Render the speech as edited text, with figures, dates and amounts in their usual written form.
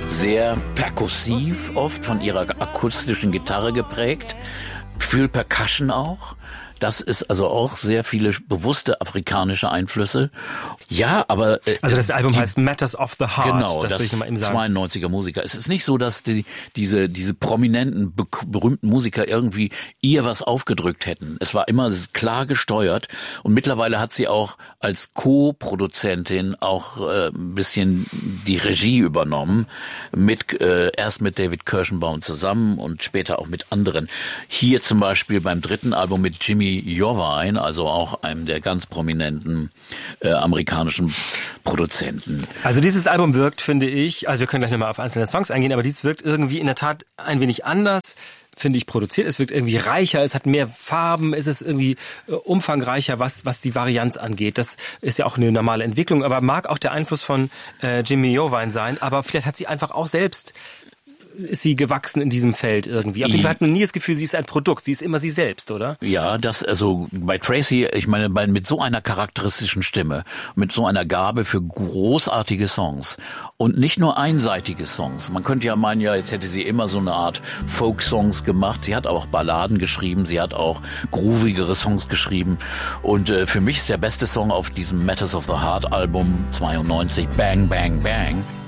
sehr perkussiv, oft von ihrer akustischen Gitarre geprägt. Viel Percussion auch. Das ist also auch sehr viele bewusste afrikanische Einflüsse. Ja, aber... also das Album heißt Matters of the Heart. Genau, das will ich mal eben sagen. 92er Musiker. Es ist nicht so, dass diese prominenten, berühmten Musiker irgendwie ihr was aufgedrückt hätten. Es war immer klar gesteuert. Und mittlerweile hat sie auch als Co-Produzentin auch ein bisschen die Regie übernommen. Erst mit David Kirschenbaum zusammen und später auch mit anderen. Hier zum Beispiel beim dritten Album mit Jimmy Iovine, also auch einem der ganz prominenten amerikanischen Produzenten. Also dieses Album wirkt, finde ich, also wir können gleich nochmal auf einzelne Songs eingehen, aber dies wirkt irgendwie in der Tat ein wenig anders, finde ich, produziert. Es wirkt irgendwie reicher, es hat mehr Farben, es ist irgendwie umfangreicher, was die Varianz angeht. Das ist ja auch eine normale Entwicklung, aber mag auch der Einfluss von Jimmy Iovine sein, aber vielleicht hat sie einfach auch selbst ist sie gewachsen in diesem Feld irgendwie. Auf jeden Fall hat man nie das Gefühl, sie ist ein Produkt. Sie ist immer sie selbst, oder? Ja, also bei Tracy, ich meine, mit so einer charakteristischen Stimme, mit so einer Gabe für großartige Songs und nicht nur einseitige Songs. Man könnte ja meinen, ja, jetzt hätte sie immer so eine Art Folk-Songs gemacht. Sie hat auch Balladen geschrieben, sie hat auch groovigere Songs geschrieben. Und für mich ist der beste Song auf diesem Matters of the Heart Album 92 Bang, Bang, Bang.